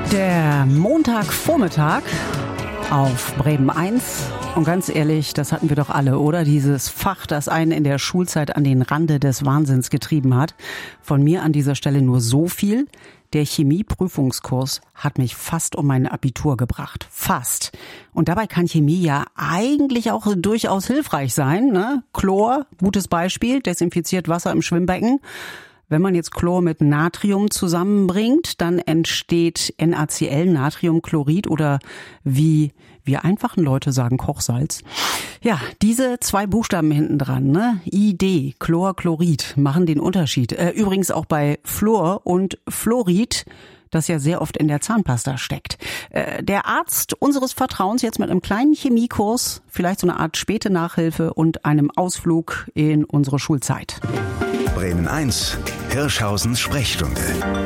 Der Montagvormittag auf Bremen 1. Und ganz ehrlich, das hatten wir doch alle, oder? Dieses Fach, das einen in der Schulzeit an den Rande des Wahnsinns getrieben hat. Von mir an dieser Stelle nur so viel. Der Chemieprüfungskurs hat mich fast um mein Abitur gebracht. Fast. Und dabei kann Chemie ja eigentlich auch durchaus hilfreich sein, ne? Chlor, gutes Beispiel, desinfiziert Wasser im Schwimmbecken. Wenn man jetzt Chlor mit Natrium zusammenbringt, dann entsteht NaCl, Natriumchlorid, oder wie wir einfachen Leute sagen, Kochsalz. Ja, diese zwei Buchstaben hinten dran, ne? ID, Chlorchlorid, machen den Unterschied. Übrigens auch bei Fluor und Fluorid, das ja sehr oft in der Zahnpasta steckt. Der Arzt unseres Vertrauens jetzt mit einem kleinen Chemiekurs, vielleicht so eine Art späte Nachhilfe und einem Ausflug in unsere Schulzeit. Bremen 1, Hirschhausens Sprechstunde.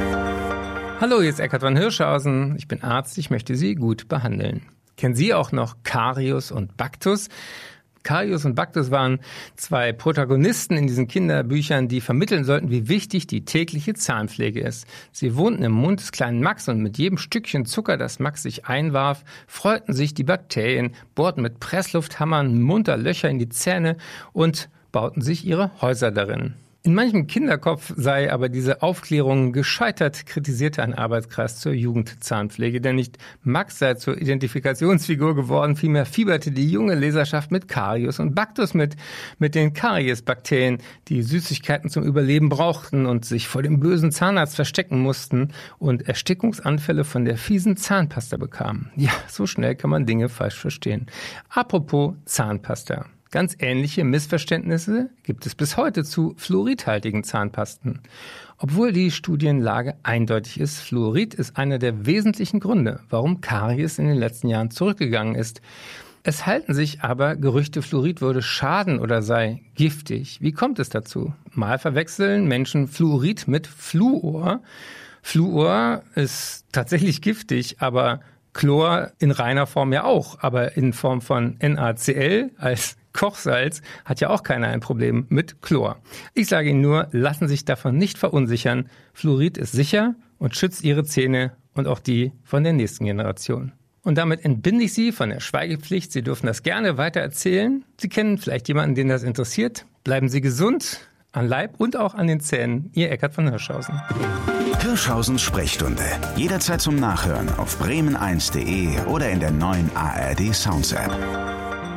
Hallo, hier ist Eckhard von Hirschhausen. Ich bin Arzt, ich möchte Sie gut behandeln. Kennen Sie auch noch Karius und Baktus? Karius und Baktus waren zwei Protagonisten in diesen Kinderbüchern, die vermitteln sollten, wie wichtig die tägliche Zahnpflege ist. Sie wohnten im Mund des kleinen Max und mit jedem Stückchen Zucker, das Max sich einwarf, freuten sich die Bakterien, bohrten mit Presslufthammern munter Löcher in die Zähne und bauten sich ihre Häuser darin. In manchem Kinderkopf sei aber diese Aufklärung gescheitert, kritisierte ein Arbeitskreis zur Jugendzahnpflege. Denn nicht Max sei zur Identifikationsfigur geworden, vielmehr fieberte die junge Leserschaft mit Karius und Baktus mit den Kariesbakterien, die Süßigkeiten zum Überleben brauchten und sich vor dem bösen Zahnarzt verstecken mussten und Erstickungsanfälle von der fiesen Zahnpasta bekamen. Ja, so schnell kann man Dinge falsch verstehen. Apropos Zahnpasta. Ganz ähnliche Missverständnisse gibt es bis heute zu fluoridhaltigen Zahnpasten. Obwohl die Studienlage eindeutig ist, Fluorid ist einer der wesentlichen Gründe, warum Karies in den letzten Jahren zurückgegangen ist. Es halten sich aber Gerüchte, Fluorid würde schaden oder sei giftig. Wie kommt es dazu? Mal verwechseln Menschen Fluorid mit Fluor. Fluor ist tatsächlich giftig, aber Chlor in reiner Form ja auch, aber in Form von NaCl als Kochsalz hat ja auch keiner ein Problem mit Chlor. Ich sage Ihnen nur, lassen Sie sich davon nicht verunsichern. Fluorid ist sicher und schützt Ihre Zähne und auch die von der nächsten Generation. Und damit entbinde ich Sie von der Schweigepflicht. Sie dürfen das gerne weiter erzählen. Sie kennen vielleicht jemanden, den das interessiert. Bleiben Sie gesund, an Leib und auch an den Zähnen. Ihr Eckhard von Hirschhausen. Hirschhausens Sprechstunde. Jederzeit zum Nachhören auf bremen1.de oder in der neuen ARD Sounds App.